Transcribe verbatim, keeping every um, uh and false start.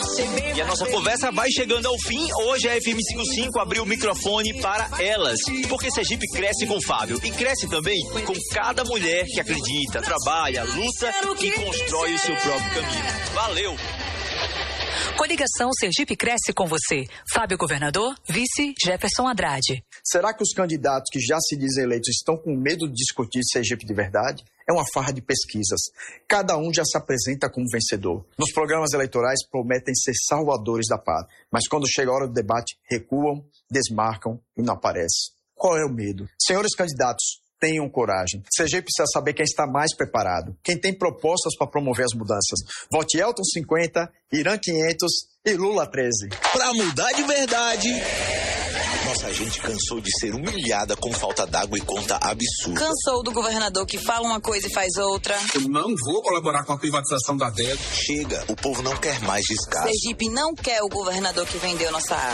E a nossa conversa vai chegando ao fim. Hoje a F M cinquenta e cinco abriu o microfone para elas, porque Sergipe cresce com Fábio e cresce também com cada mulher que acredita, trabalha, luta e constrói o seu próprio caminho. Valeu! Coligação Sergipe cresce com você. Fábio Governador, vice Jefferson Haddad. Será que os candidatos que já se dizem eleitos estão com medo de discutir Sergipe de verdade? É uma farra de pesquisas. Cada um já se apresenta como vencedor. Nos programas eleitorais prometem ser salvadores da pátria, mas quando chega a hora do debate, recuam, desmarcam e não aparecem. Qual é o medo? Senhores candidatos, tenham coragem. Sergipe precisa saber quem está mais preparado, quem tem propostas para promover as mudanças. Vote Elton cinquenta, Irã quinhentos e Lula treze. Para mudar de verdade... Nossa gente cansou de ser humilhada com falta d'água e conta absurda. Cansou do governador que fala uma coisa e faz outra. Eu não vou colaborar com a privatização da D E L. Chega, o povo não quer mais descaso. Sergipe não quer o governador que vendeu nossa água.